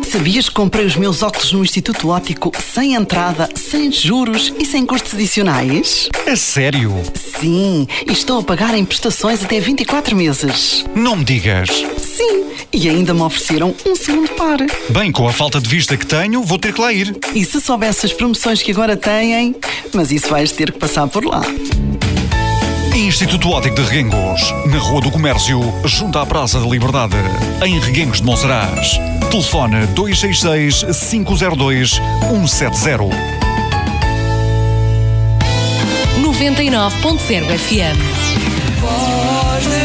Sabias que comprei os meus óculos no Instituto Óptico sem entrada, sem juros e sem custos adicionais? A sério? Sim, e estou a pagar em prestações até 24 meses. Não me digas. Sim, e ainda me ofereceram um segundo par. Bem, com a falta de vista que tenho, vou ter que lá ir. E se soubesse as promoções que agora têm, mas isso vais ter que passar por lá. Instituto Óptico de Reguengos, na Rua do Comércio, junto à Praça da Liberdade, em Reguengos de Monsaraz. Telefone 266-502-170. 99.0 FM. Voz de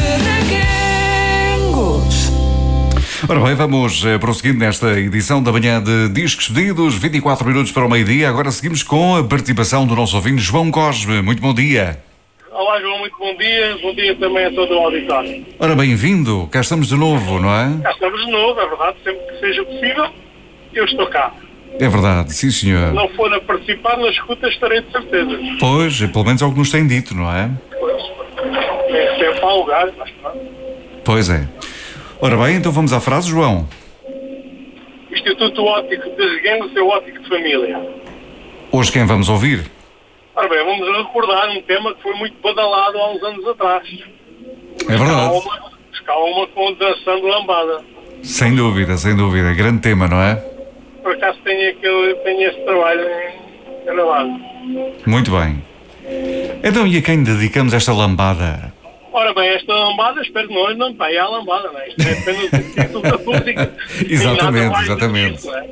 Reguengos. Ora bem, vamos prosseguindo nesta edição da manhã de Discos Pedidos, 24 minutos para o meio-dia. Agora seguimos com a participação do nosso ouvinte João Cosme. Muito bom dia. Olá, João, muito bom dia. Bom dia também a todo o auditório. Ora, bem-vindo. Cá estamos de novo, não é? Cá estamos de novo, é verdade. Sempre que seja possível, eu estou cá. É verdade, sim, senhor. Se não for a participar na escuta, estarei de certeza. Pois, pelo menos é o que nos tem dito, não é? Pois, é sempre ao lugar, mas pronto. Pois é. Ora bem, então vamos à frase, João. Instituto Óptico de Reguengos, seu óptico de família. Hoje quem vamos ouvir? Ora bem, vamos recordar um tema que foi muito badalado há uns anos atrás. É verdade. Calma com Dançando Lambada. Sem dúvida, sem dúvida. Grande tema, não é? Por acaso tenho esse trabalho gravado. Muito bem. Então, e a quem dedicamos esta lambada? Ora bem, esta lambada, espero que não paie a lambada, não é? Isto é apenas o título da música. Exatamente, exatamente. Não é?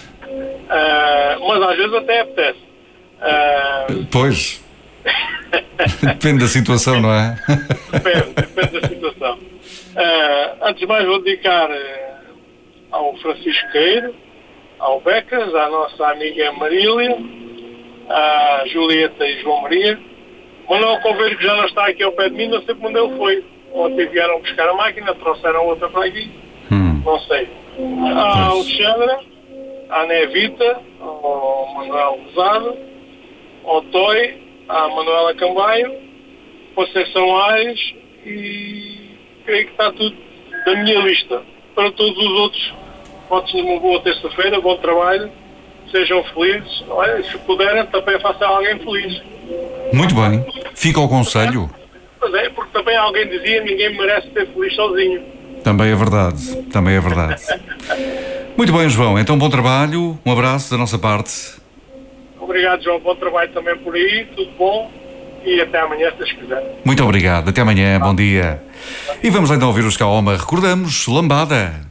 Mas às vezes até apetece. Pois. Depende da situação, não é? Depende da situação. Antes de mais vou dedicar ao Francisco Queiro, ao Becas, à nossa amiga Marília, à Julieta e João Maria. Manuel Coveiro, que já não está aqui ao pé de mim, não sei para onde ele foi. Ontem vieram buscar a máquina, trouxeram outra para aqui. Não sei. À Alexandra, à Nevita, ao Manuel Rosado, ao Toy, à Manuela Cambaio, Conceição Aires e creio que está tudo da minha lista. Para todos os outros, votos de uma boa terça-feira, bom trabalho, sejam felizes. Olha, se puderem, também façam alguém feliz. Muito bem. Fica ao conselho. Pois é, porque também alguém dizia ninguém merece ser feliz sozinho. Também é verdade, também é verdade. Muito bem, João, então bom trabalho, um abraço da nossa parte. Obrigado, João, bom trabalho também por aí, tudo bom e até amanhã, se Deus quiser. Muito obrigado, até amanhã, bom dia. E vamos então ouvir os Kaoma, recordamos, Lambada.